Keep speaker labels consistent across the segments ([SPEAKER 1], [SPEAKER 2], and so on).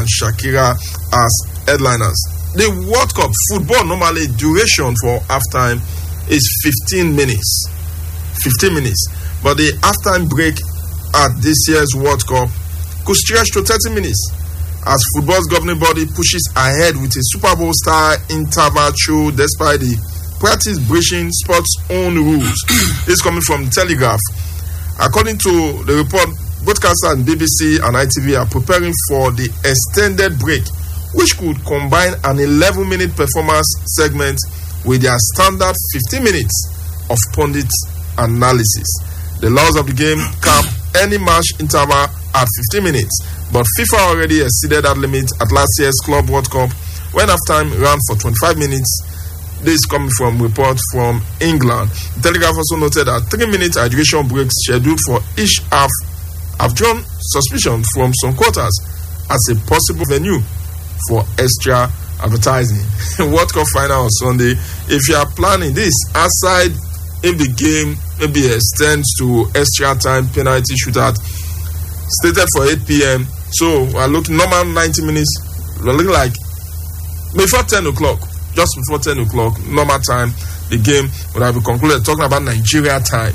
[SPEAKER 1] and Shakira as headliners. The World Cup football normally duration for halftime is 15 minutes. 15 minutes. But the halftime break at this year's World Cup could stretch to 30 minutes as football's governing body pushes ahead with a Super Bowl style interval show despite the practice breaching sports' own rules. This is coming from Telegraph. According to the report, broadcasters and BBC and ITV are preparing for the extended break, which could combine an 11-minute performance segment with their standard 15 minutes of pundit analysis. The laws of the game cap any match interval at 15 minutes, but FIFA already exceeded that limit at last year's Club World Cup when halftime ran for 25 minutes. This is coming from reports from England. The Telegraph also noted that 3-minute hydration breaks scheduled for each half have drawn suspicion from some quarters as a possible venue for extra advertising. World Cup final on Sunday. If you are planning this, aside if the game maybe extends to extra time penalty shootout stated for 8 p.m. So we're looking normal 90 minutes. We're looking like before 10 o'clock. Just before 10 o'clock, normal time, the game would have been concluded. Talking about Nigeria time,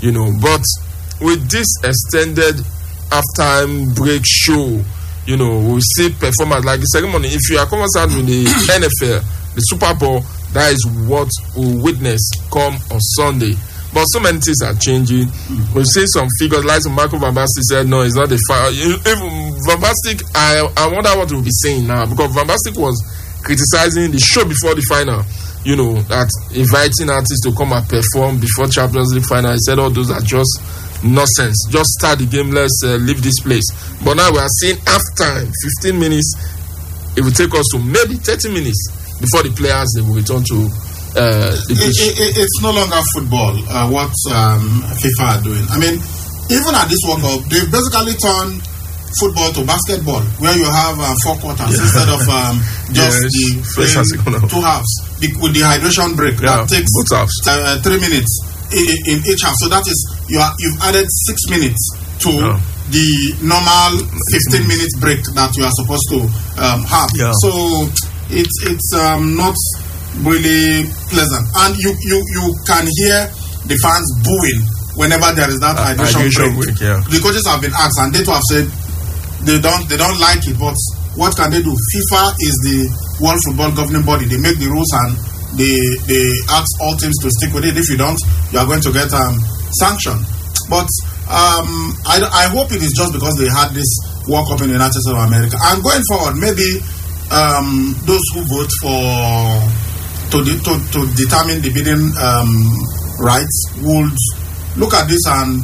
[SPEAKER 1] But with this extended halftime break show, we'll see performance like the ceremony. If you are conversant with the NFL, the Super Bowl, that is what we'll witness come on Sunday. But so many things are changing. We've seen some figures like Marco Van Basten said, no, it's not the fire. Van Basten, I wonder what we'll be saying now, because Van Basten was criticizing the show before the final, that inviting artists to come and perform before Champions League final. He said all those are just nonsense. Just start the game, let's leave this place. But now we are seeing halftime, 15 minutes. It will take us to maybe 30 minutes before the players they will return to the pitch.
[SPEAKER 2] It's no longer football, what FIFA are doing. I mean, even at this World Cup, they've basically turned football to basketball, where you have 4 quarters instead of just the 2 halves with the hydration break that takes 3 minutes in each half. So that is you've added 6 minutes to the normal 15 minutes break that you are supposed to have. So it's not really pleasant, and you can hear the fans booing whenever there is that hydration break. The coaches have been asked, and they too have said they don't like it, but what can they do? FIFA is the World Football Governing Body. They make the rules and they ask all teams to stick with it. If you don't, you are going to get sanctioned. But I hope it is just because they had this World Cup in the United States of America. And going forward, maybe those who vote to determine the bidding rights would look at this and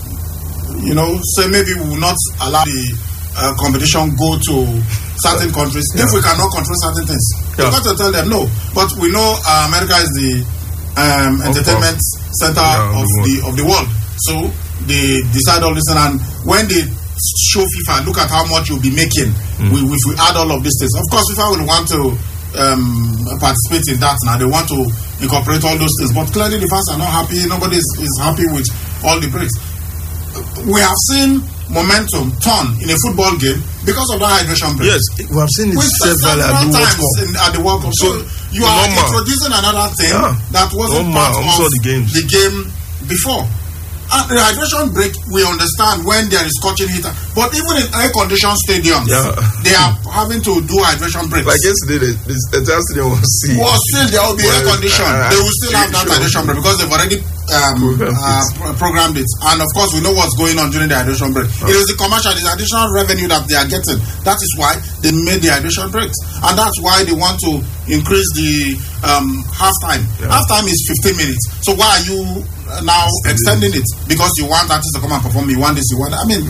[SPEAKER 2] say maybe we will not allow the competition go to certain countries if we cannot control certain things. We've got to tell them no. But we know America is the entertainment center of the world. So they decide all this, and when they show FIFA, look at how much you'll be making if we add all of these things. Of course, FIFA will want to participate in that now. They want to incorporate all those things. But clearly the fans are not happy. Nobody is happy with all the breaks. We have seen momentum turn in a football game because of that hydration break.
[SPEAKER 1] Yes, we have seen it several times
[SPEAKER 2] at the World Cup. So you are introducing another thing that wasn't part of the game before. The hydration break, we understand when there is scorching heat, but even in air-conditioned stadiums, they are having to do hydration breaks.
[SPEAKER 1] Like yesterday, the entire stadium was still
[SPEAKER 2] there will be air-conditioned. They will still have that hydration break because they've already programmed it. And of course, we know what's going on during the hydration break. It is the commercial, it is additional revenue that they are getting. That is why they made the hydration breaks, and that's why they want to increase the halftime. Halftime is 15 minutes. So why are you now extending it? Because you want artists to come and perform, you want this, you want that. I mean,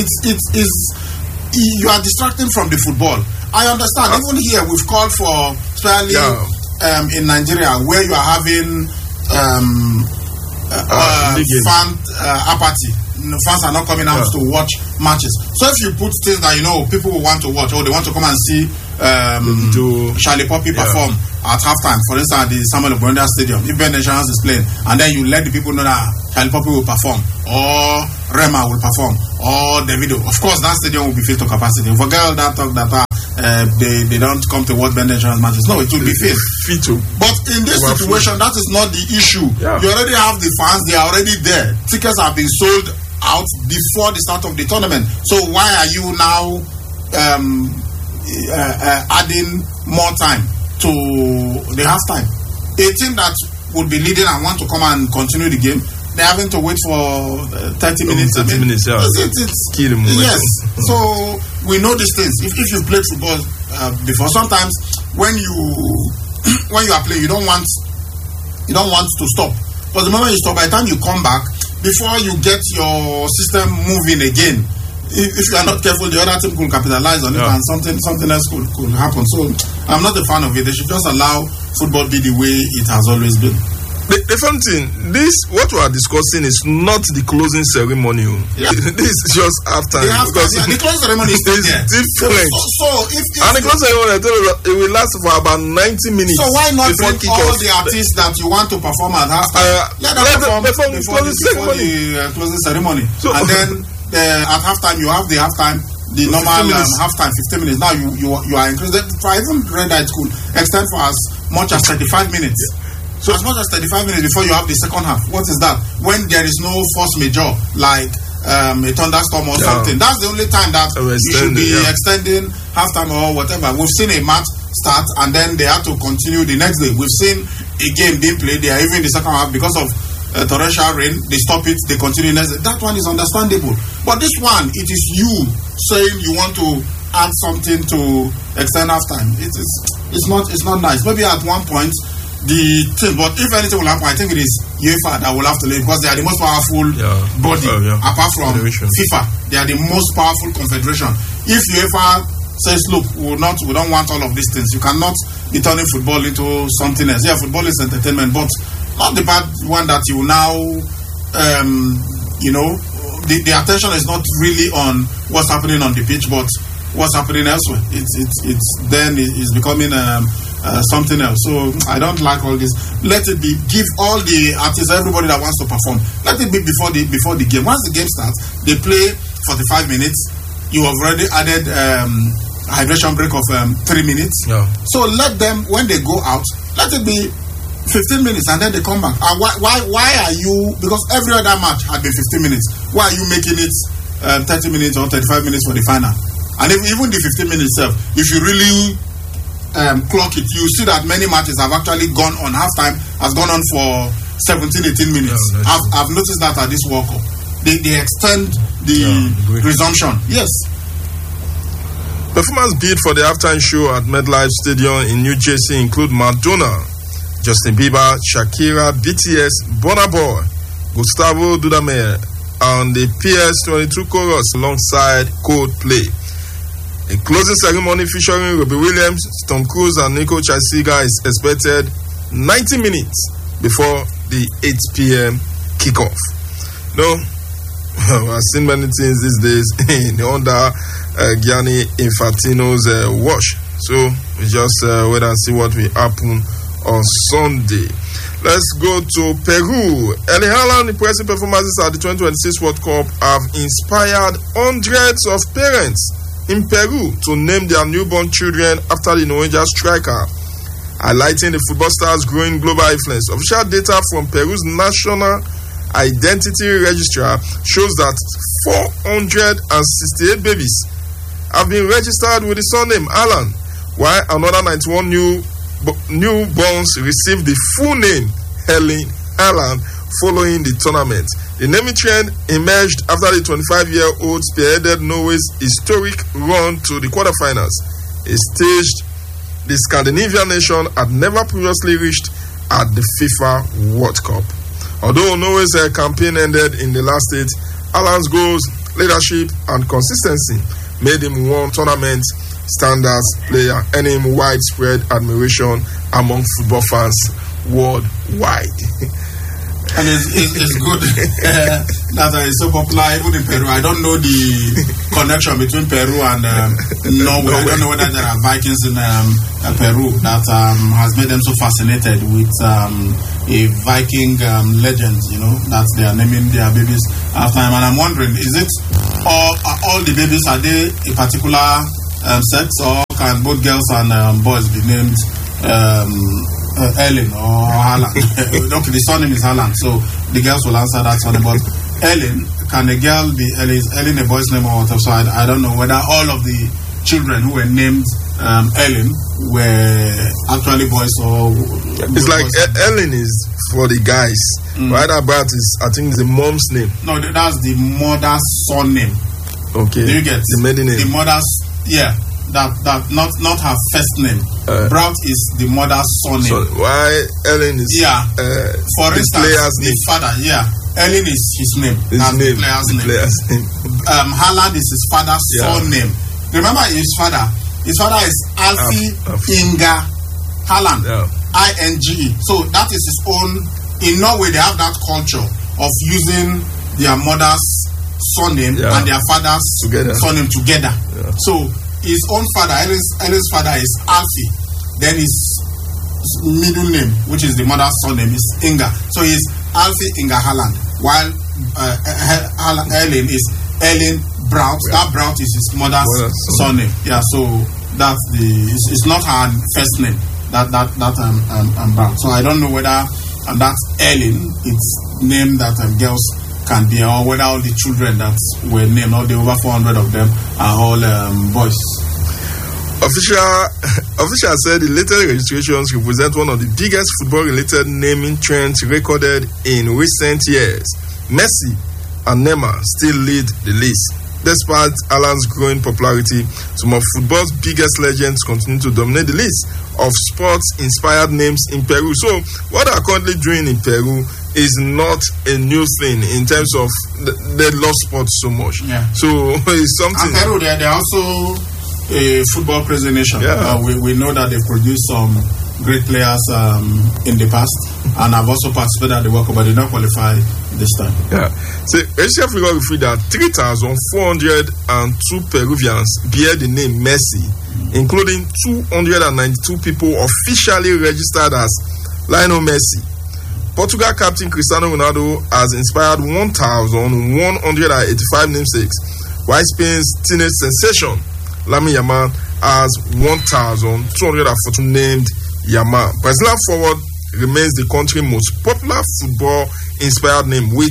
[SPEAKER 2] you are distracting from the football. I understand. Even here, we've called for, especially in Nigeria, where you are having fan apathy. Fans are not coming out to watch matches. So if you put things that people will want to watch, or they want to come and see Charlie Poppy perform at halftime, for instance, at the Samuel Ogbondia Stadium, if Ben Nations is playing, and then you let the people know that Charlie Poppy will perform, or Rema will perform, or Davido, of course that stadium will be filled to capacity. Forget all that talk that they don't come to World Bend Insurance matches. No, it will be fair. But in this situation, that is not the issue.
[SPEAKER 1] Yeah.
[SPEAKER 2] You already have the fans; they are already there. Tickets have been sold out before the start of the tournament. So why are you now adding more time to the halftime? A team that would be leading and want to come and continue the game, they're having to wait for 30 minutes.
[SPEAKER 1] 30 minutes, yeah.
[SPEAKER 2] It's
[SPEAKER 1] key the momentum.
[SPEAKER 2] Yes. So we know these things. If you've played football before, sometimes when you are playing, you don't want to stop. But the moment you stop, by the time you come back, before you get your system moving again, if you are not careful, the other team could capitalize on it, and something else could happen. So I'm not a fan of it. They should just allow football be the way it has always been.
[SPEAKER 1] The fun thing, what we are discussing is not the closing ceremony. Yeah. This is just halftime.
[SPEAKER 2] The closing ceremony is
[SPEAKER 1] different. And the closing ceremony, it will last for about 90 minutes.
[SPEAKER 2] So why not bring all the artists that you want to perform at halftime? Let them perform before the closing ceremony. So, and then at halftime, you have the halftime. The normal halftime, 15 minutes. Now you are increasing. I even read that it could extend for as much as 35 minutes. Yeah. So as much as 35 minutes before you have the second half. What is that? When there is no force majeure, like a thunderstorm or something. That's the only time that you should be extending halftime or whatever. We've seen a match start and then they have to continue the next day. We've seen a game being played. They are even in the second half because of torrential rain. They stop it. They continue next day. That one is understandable. But this one, it is you saying you want to add something to extend halftime. It's not nice. Maybe at one point the team, but if anything will happen, I think it is UEFA that will have to leave because they are the most powerful body apart from FIFA. They are the most powerful confederation. If UEFA says, look, we don't want all of these things, you cannot be turning football into something else. Yeah, football is entertainment, but not the bad one that you now the attention is not really on what's happening on the pitch, but what's happening elsewhere. It's becoming something else. So I don't like all this. Let it be. Give all the artists, everybody that wants to perform, let it be before the game. Once the game starts, they play 45 minutes. You have already added hydration break of 3 minutes. Yeah. So let them, when they go out, let it be 15 minutes and then they come back. And why are you, because every other match had been 15 minutes, why are you making it 30 minutes or 35 minutes for the final? And even the 15 minutes itself, if you really clock it, you see that many matches have actually gone on halftime, has gone on for 17-18 minutes. Yeah, I've noticed that at this World Cup. They extend the resumption. Yes.
[SPEAKER 1] Performance bid for the halftime show at MetLife Stadium in New Jersey include Madonna, Justin Bieber, Shakira, BTS, Burna Boy, Gustavo Dudamel, and the PS22 chorus alongside Coldplay. A closing ceremony featuring Robbie Williams, Tom Cruise, and Nico Chasiga is expected 90 minutes before the 8 p.m. kickoff. No, I've seen many things these days under Gianni Infantino's watch. So we just wait and see what will happen on Sunday. Let's go to Peru. Erling Haaland's impressive performances at the 2026 World Cup have inspired hundreds of parents in Peru to name their newborn children after the Norwegian striker, highlighting the football star's growing global influence. Official data from Peru's National Identity Registrar shows that 468 babies have been registered with the surname Haaland, while another 91 newborns received the full name Erling Haaland following the tournament. The naming trend emerged after the 25-year-old spearheaded Norway's historic run to the quarterfinals, a stage the Scandinavian nation had never previously reached at the FIFA World Cup. Although Norway's campaign ended in the last stage, Haaland's goals, leadership, and consistency made him one tournament standards player, earning him widespread admiration among football fans worldwide.
[SPEAKER 2] And it's good that it's so popular even in Peru. I don't know the connection between Peru and Norway. I don't know whether there are Vikings in Peru that has made them so fascinated with a Viking legend, that they are naming their babies after him. And I'm wondering, is it all the babies, are they a particular sex, or can both girls and boys be named Ellen or Haaland? Okay, the surname is Haaland, so the girls will answer that surname. But Ellen, can a girl be Ellen? Is Ellen a boy's name or whatever? So I don't know whether all of the children who were named Ellen were actually boys or...
[SPEAKER 1] It's like Ellen is for the guys. Right about is, I think, the mom's name.
[SPEAKER 2] No, that's the mother's surname.
[SPEAKER 1] Okay.
[SPEAKER 2] Do you get
[SPEAKER 1] the maiden name?
[SPEAKER 2] The mother's, yeah. That not her first name. Brout is the mother's surname.
[SPEAKER 1] So why Ellen is
[SPEAKER 2] for instance, the father, Ellen is his name. That's the player's name. Haaland is his father's surname. Remember his father is Alfie Inga Haaland. INGE. So that is his own. In Norway, they have that culture of using their mother's surname and their father's surname together. So his own father, Ellen's father, is Alfie. Then his middle name, which is the mother's surname, is Inga. So he's Alfie Inga Haaland, while Ellen is Ellen Brout. That Brout is his mother's surname. Yeah, so that's it's not her first name. That Brout. So I don't know whether that's Ellen. It's name that girls can be, or whether all the children that were named, all the over 400 of them, are all boys.
[SPEAKER 1] Official said the latest registrations represent one of the biggest football-related naming trends recorded in recent years. Messi and Neymar still lead the list. Despite Haaland's growing popularity, some of football's biggest legends continue to dominate the list of sports-inspired names in Peru. So, what they're currently doing in Peru is not a new thing in terms of they love sports so much.
[SPEAKER 2] Yeah.
[SPEAKER 1] So, it's something.
[SPEAKER 2] And Peru, they're also a football crazy nation.
[SPEAKER 1] Yeah.
[SPEAKER 2] We know that they produced some great players in the past, and I've also participated at the World Cup, but did not qualify this time.
[SPEAKER 1] Yeah. So, Asia figure referred that 3,402 Peruvians bear the name Messi, including 292 people officially registered as Lionel Messi. Portugal captain Cristiano Ronaldo has inspired 1,185 namesakes, while Spain's teenage sensation Lamine Yamal has 1,242 named Yamal. Brazilian forward remains the country's most popular football-inspired name, with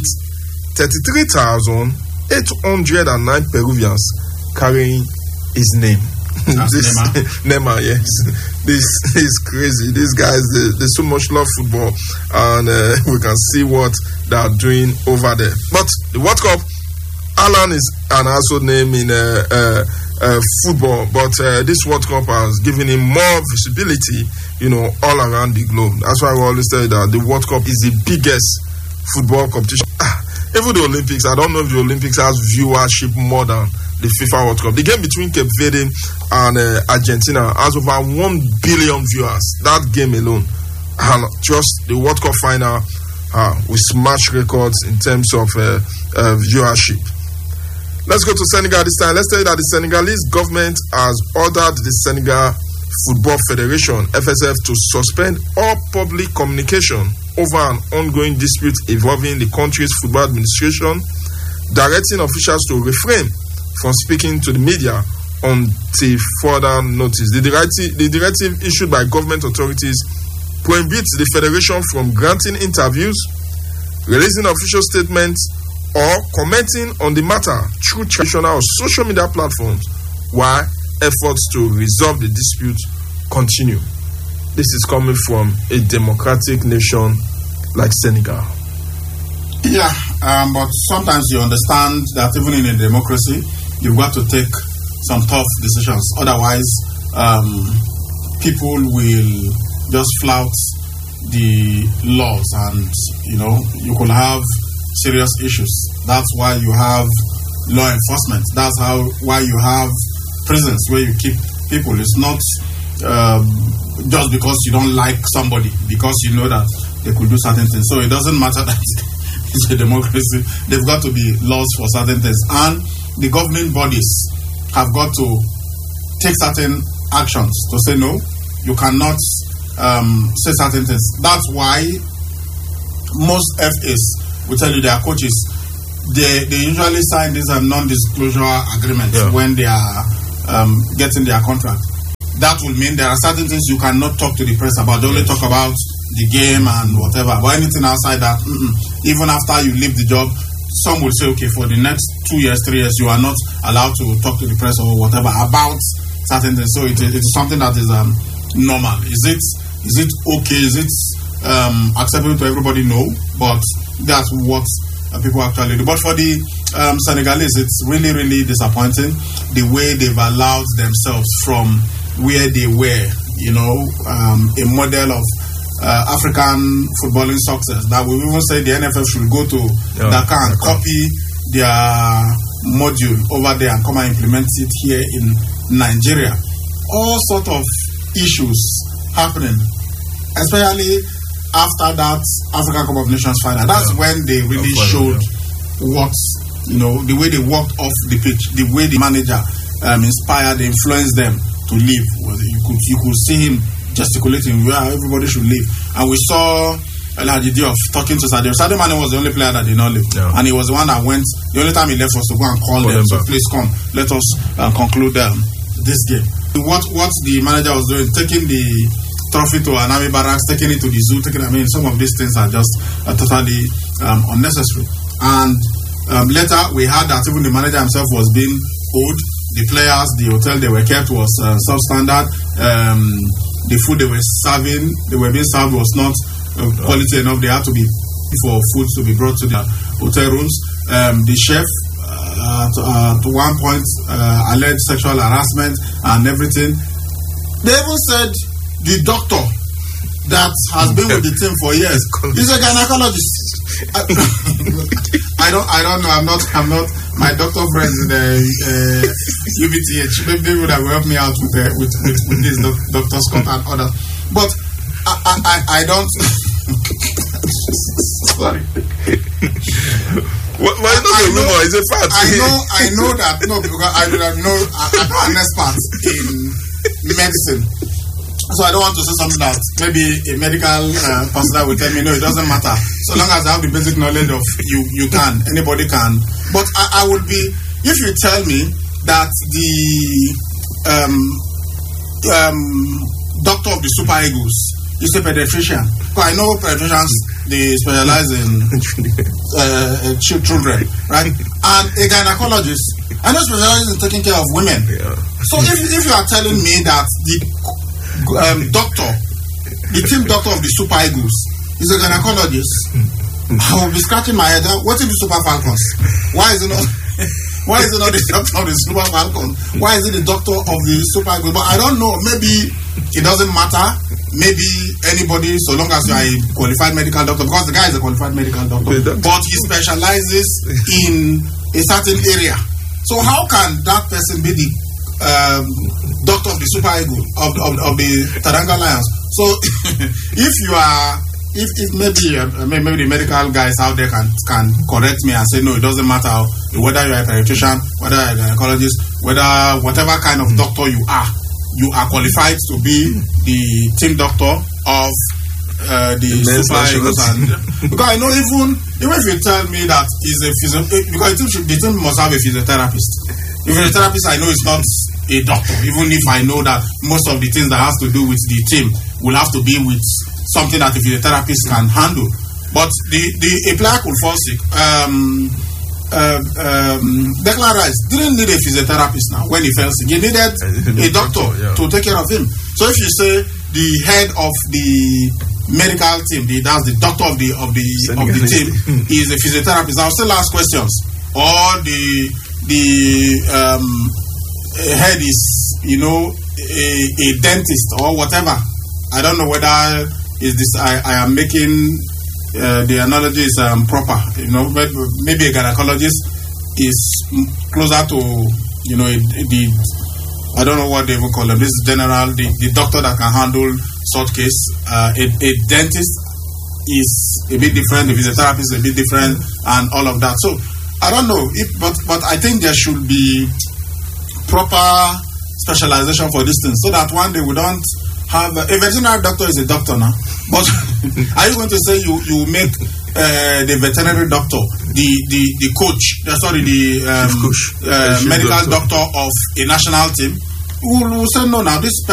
[SPEAKER 1] 33,809 Peruvians carrying his name. Neymar, yes. This is crazy. These guys, they so much love football, and we can see what they are doing over there. But the World Cup, Alan is an household name in football, but this World Cup has given him more visibility, all around the globe. That's why we always say that the World Cup is the biggest football competition. Even the Olympics, I don't know if the Olympics has viewership more than the FIFA World Cup. The game between Cape Verde and Argentina has over 1 billion viewers. That game alone. And just the World Cup final, we smashed records in terms of viewership. Let's go to Senegal this time. Let's tell you that the Senegalese government has ordered the Senegal Football Federation, FSF, to suspend all public communication over an ongoing dispute involving the country's football administration, directing officials to refrain from speaking to the media until further notice. The directive issued by government authorities prohibits the federation from granting interviews, releasing official statements, or commenting on the matter through traditional or social media platforms, while efforts to resolve the dispute continue. This is coming from a democratic nation like Senegal.
[SPEAKER 2] Yeah, but sometimes you understand that even in a democracy, you've got to take some tough decisions. Otherwise, people will just flout the laws, and you could have serious issues. That's why you have law enforcement. That's why you have prisons where you keep people. It's not just because you don't like somebody, because you know that they could do certain things. So it doesn't matter that it's a democracy. They've got to be laws for certain things, and the governing bodies have got to take certain actions to say no, you cannot say certain things. That's why most FAs will tell you their coaches, they usually sign these non-disclosure agreements when they are getting their contract. That will mean there are certain things you cannot talk to the press about. You only talk about the game and whatever. But anything outside that, even after you leave the job, some will say, okay, for the next 2 years, 3 years, you are not allowed to talk to the press or whatever about certain things. So it is something that is normal. Is it okay? Is it acceptable to everybody? No, but that's what people actually do. But for the Senegalese, it's really, really disappointing the way they've allowed themselves from where they were, a model of African footballing success that we even say the NFF should go to Dakar and copy their module over there and come and implement it here in Nigeria. All sort of issues happening, especially after that African Cup of Nations final. That's when they really showed what, the way they walked off the pitch, the way the manager inspired, influenced them to leave. You could see him gesticulating where everybody should leave. And we saw El Hadji Diouf talking to Sadio. Sadio Mane was the only player that did not leave. Yeah. And he was the one that went, the only time he left was to go and call them. So please come, let us conclude this game. What the manager was doing, taking the trophy to Anami Barracks, taking it to the zoo, some of these things are just totally unnecessary. And later we heard that even the manager himself was being owed. The players, the hotel they were kept was substandard. The food they were being served was not quality enough. They had to be for food to be brought to the hotel rooms. The chef, to one point, alleged sexual harassment and everything. They even said the doctor that has been with the team for years is a gynecologist. I don't know. I'm not. My doctor friends in the UBTH, maybe would have helped me out with this Dr. Scott and others. But I don't. Sorry.
[SPEAKER 1] Well, it's not a rumor. It's a fact.
[SPEAKER 2] I know that. No, because I'm not an expert in medicine. So I don't want to say something that maybe a medical person will tell me, no, it doesn't matter. So long as I have the basic knowledge of you can, anybody can. But I would be, if you tell me that the doctor of the Super Eagles is a pediatrician, because I know pediatricians, they specialize in children, right? And a gynecologist, I know specializes in taking care of women. Yeah. So if you are telling me that the the team doctor of the Super Eagles is a gynecologist, I will be scratching my head. What is the Super Falcons? Why is it not the doctor of the Super Falcons? Why is it the doctor of the Super Eagles? But I don't know. Maybe it doesn't matter. Maybe anybody, so long as you are a qualified medical doctor, because the guy is a qualified medical doctor, but he specializes in a certain area. So how can that person be the doctor of the Super Eagle of the Teranga Lions? So if you are, if maybe the medical guys out there can correct me and say no, it doesn't matter whether you are a pediatrician, whether you are a gynecologist, whatever kind of doctor you are qualified to be the team doctor of the Super Eagles. Because I know even if you tell me that he's a because the team must have a physiotherapist. If a therapist, I know it's not a doctor, even if I know that most of the things that has to do with the team will have to be with something that a physiotherapist can handle. But a player could fall sick. Declan Rice didn't need a physiotherapist now when he fell sick. He needed a doctor to take care of him. So if you say the head of the medical team, that's the doctor of the team, is a physiotherapist, I'll still ask questions. Or the head is, a dentist or whatever. I don't know whether is this. I am making the analogy is proper. Maybe a gynecologist is closer to the I don't know what they even call them. This is general. The doctor that can handle such case. A dentist is a bit different. The physiotherapist is a bit different, and all of that. So I don't know, but I think there should be proper specialization for these things, so that one day we don't have a veterinary doctor is a doctor now. But are you going to say you make the veterinary doctor, the coach, the medical doctor of a national team, will say, no, now this